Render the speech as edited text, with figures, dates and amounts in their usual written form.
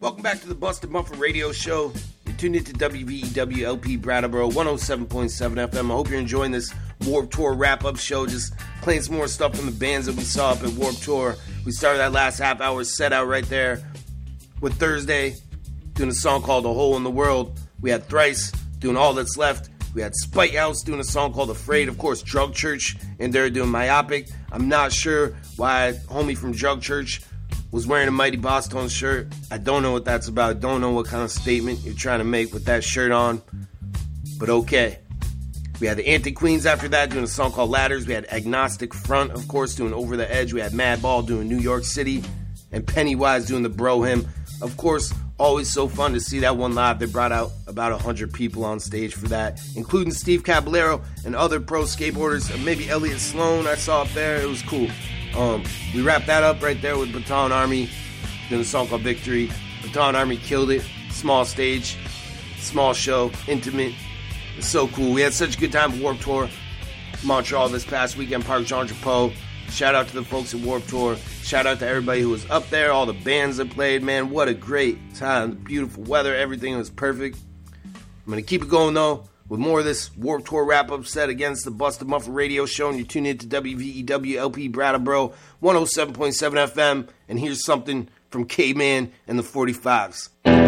Welcome back to the Busted Bumper Radio Show. You're tuned into WVEWLP Brattleboro 107.7 FM. I hope you're enjoying this Warped Tour wrap-up show. Just playing some more stuff from the bands that we saw up at Warped Tour. We started that last half-hour set out right there with Thursday doing a song called A Hole in the World. We had Thrice doing All That's Left. We had Spite House doing a song called Afraid. Of course, Drug Church, and they're doing Myopic. I'm not sure why homie from Drug Church was wearing a Mighty Boss Tone shirt. I don't know what that's about. I don't know what kind of statement you're trying to make with that shirt on. But okay. We had the Anti-Queens after that doing a song called Ladders. We had Agnostic Front, of course, doing Over the Edge. We had Madball doing New York City. And Pennywise doing the Bro Hymn. Of course, always so fun to see that one live. They brought out about 100 people on stage for that, including Steve Caballero and other pro skateboarders. Maybe Elliot Sloan I saw up there. It was cool. We wrapped that up right there with Baton Army doing a song called Victory. Baton Army killed it. Small stage, small show, intimate. It's so cool. We had such a good time at Warped Tour Montreal this past weekend, Parc Jean Drapeau. Shout out to the folks at Warped Tour. Shout out to everybody who was up there, all the bands that played. Man, what a great time. The beautiful weather, everything was perfect. I'm going to keep it going, though, with more of this Warped Tour wrap-up set against the Busted Bumper Radio Show. And you're tuned in to WVEWLP Brattleboro 107.7 FM. And here's something from K-Man and the 45s.